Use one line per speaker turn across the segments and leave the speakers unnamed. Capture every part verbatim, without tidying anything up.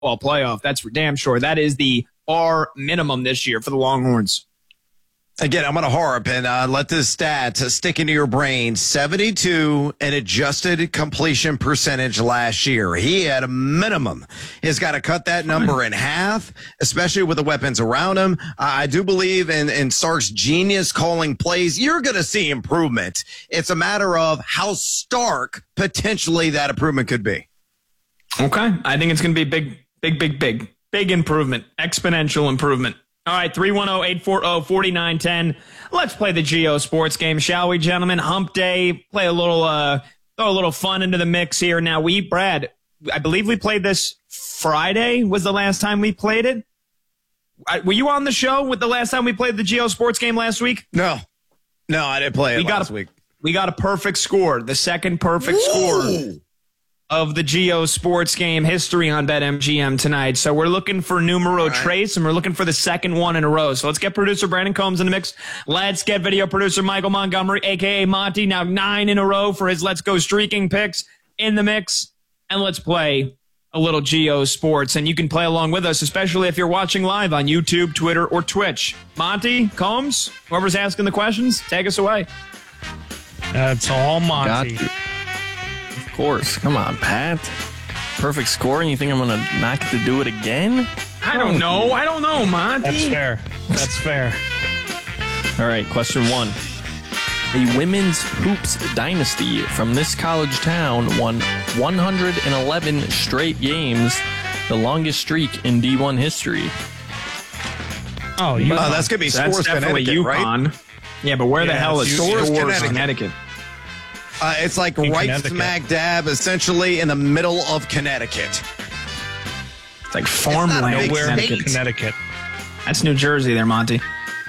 Well, playoff, that's for damn sure. That is the bar minimum this year for the Longhorns.
Again, I'm going to harp and uh, let this stat stick into your brain. seventy-two and adjusted completion percentage last year. He had a minimum. He's got to cut that number in half, especially with the weapons around him. Uh, I do believe in, in Sark's genius calling plays. You're going to see improvement. It's a matter of how stark potentially that improvement could be.
Okay. I think it's going to be big, big, big, big, big improvement, exponential improvement. All right, three one zero, eight four zero, four nine one zero. Let's play the Geo Sports game, shall we, gentlemen? Hump day, play a little, uh, throw a little fun into the mix here. Now, we, Brad, I believe we played this Friday was the last time we played it. I, were you on the show with the last time we played the Geo Sports game last week?
No. No, I didn't play it
we
last
got a,
week.
We got a perfect score, the second perfect
Ooh.
score of the Geo Sports game history on BetMGM tonight. So we're looking for numero
right.
trace, and we're looking for the second one in a row. So let's get producer Brandon Combs in the mix. Let's get video producer Michael Montgomery, a k a. Monty, now nine in a row for his Let's Go Streaking picks in the mix. And let's play a little Geo Sports. And you can play along with us, especially if you're watching live on YouTube, Twitter, or Twitch. Monty, Combs, whoever's asking the questions, take us away.
That's all Monty.
Of course. Come on, Pat. Perfect score, and you think I'm going to not get to do it again?
I don't know. I don't know, Monty.
That's fair. That's fair.
All right, question one. The women's hoops dynasty from this college town won one hundred eleven straight games, the longest streak in D one history.
Oh, you.
Uh, that's going to be
That's
Stores,
definitely
Connecticut,
UConn.
right?
Yeah, but where the
Yeah,
hell is
Stores,
Stores,
Connecticut.
Connecticut?
Uh, it's like
In
right
Connecticut.
smack dab, essentially in the middle of Connecticut.
It's like
not a
farmland.
big
Nowhere
state.
in Connecticut.
That's New Jersey there, Monty.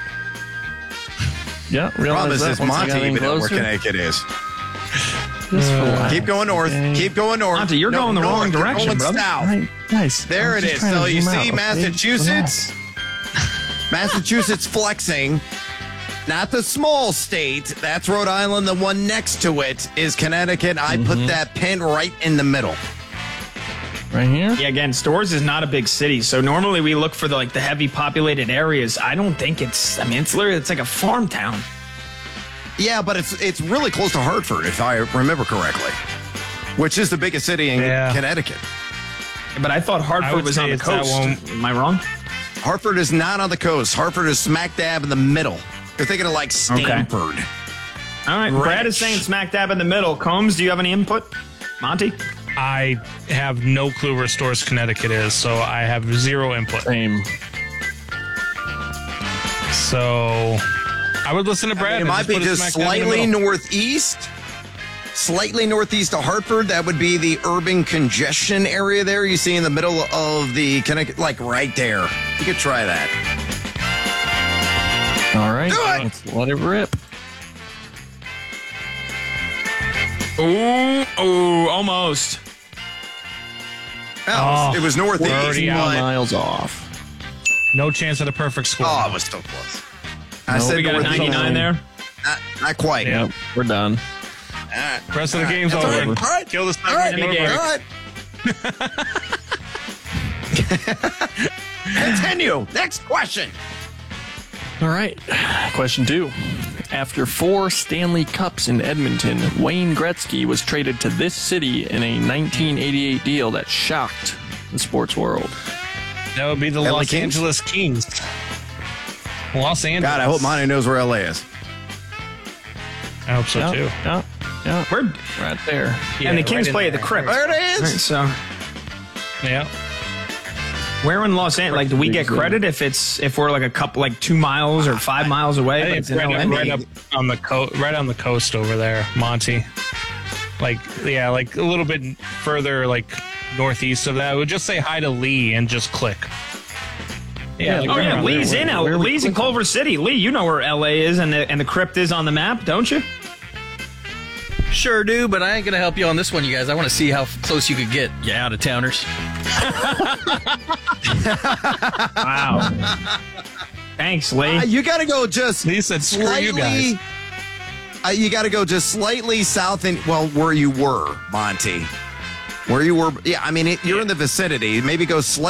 Yeah,
Problem
realize
is,
that
is
once I
Monty
got in
even know where
closer.
Connecticut is.
Just relax,
Keep going north.
okay?
Keep going north.
Monty, you're
No,
going the
north.
wrong
You're
direction,
going
brother.
south.
All right, nice.
There
I
it
was just
is.
trying
So
to
you
zoom
see
out, okay?
Massachusetts? Massachusetts flexing. Not the small state. That's Rhode Island. The one next to it is Connecticut. I
Mm-hmm.
put that pin right in the middle.
Right here?
Yeah, again, Stores is not a big city, so normally we look for the like the heavy populated areas. I don't think it's. I mean, it's literally it's like a farm town.
Yeah, but it's it's really close to Hartford, if I remember correctly, which is the biggest city in
Yeah.
Connecticut.
But I thought
I
Hartford
would
was
say
on the
it's that
coast.
one-
Am I wrong?
Hartford is not on the coast. Hartford is smack dab in the middle. You're thinking of like Stanford.
All right, Brad is
Rich.
saying smack dab in the middle. Combs, do you have any input? Monty?
I have no clue where Stores, Connecticut is, so I have zero input.
Same.
So I would listen to
I
Brad.
mean, it
and
might be
put it
just
smack dab in the
slightly
middle.
northeast. Slightly northeast of Hartford. That would be the urban congestion area there. You see in the middle of the Connecticut, like right there. You could try that.
All right,
Do it!
let's let it rip.
Ooh, ooh, almost.
Oh,
Oh,
it was northeast.
we're already out.
but-
Miles off.
No chance at a perfect score.
Oh, it was still close. I
No,
said
We got a
northeast.
ninety-nine there.
Not, not quite.
Yep, we're done.
All right.
Rest of the
All right.
game's
That's all
over.
right. All right.
Kill this
All right.
in the game.
All right. Continue. Next question.
All right, question two. After four Stanley Cups in Edmonton, Wayne Gretzky was traded to this city in a nineteen eighty-eight deal that shocked the sports world.
That would be the
L A
Los
Kings?
Angeles Kings. Los Angeles.
God, I hope Monty knows where L A is.
I hope so
Yeah,
too.
yeah, yeah.
We're,
Right there.
and the
Yeah,
Kings
right in
play at the
there.
Crypt.
There it
All right,
is.
so
Yeah.
where in Los Angeles? Like, do we get credit if it's if we're like a couple, like two miles or five miles away?
I
but
think
it's
it's
in
right,
L A?
up, right up on the coast, right on the coast over there, Monty. Like, yeah, like a little bit further, like northeast of that. We'll just say hi to Lee and just click. Yeah. like
Oh
right
yeah,
around
Lee's
there.
in L.
where we
Lee's in
clicking?
Culver City. Lee, you know where L A is, and the and the Crypt is on the map, don't you?
Sure do, but I ain't gonna help you on this one, you guys. I want to see how close you could get, you out of towners.
Wow. Thanks, Lee.
Uh, you got to go just
Lee said, "Screw
slightly.
you guys."
Uh, you got to go just slightly south and well, where you were, Monty. Where you were, yeah, I mean, it, you're in the vicinity. Maybe go slightly